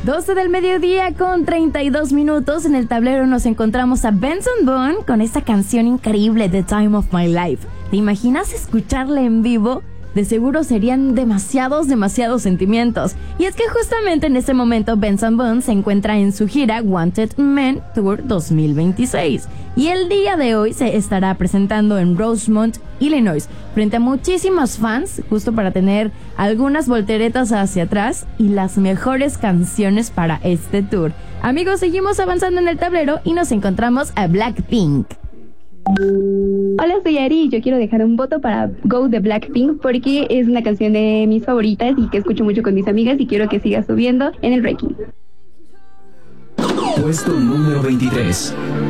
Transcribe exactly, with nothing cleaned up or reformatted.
doce del mediodía con treinta y dos minutos. En el tablero nos encontramos a Benson Boone con esta canción increíble, The Time of My Life. ¿Te imaginas escucharla en vivo? De seguro serían demasiados, demasiados sentimientos. Y es que justamente en este momento Benson Boone se encuentra en su gira Wanted Men Tour dos mil veintiséis. Y el día de hoy se estará presentando en Rosemont, Illinois, frente a muchísimos fans, justo para tener algunas volteretas hacia atrás y las mejores canciones para este tour. Amigos, seguimos avanzando en el tablero y nos encontramos a Blackpink. Hola, soy Ari y yo quiero dejar un voto para Go de Blackpink porque es una canción de mis favoritas y que escucho mucho con mis amigas y quiero que siga subiendo en el ranking. Puesto número veintitrés.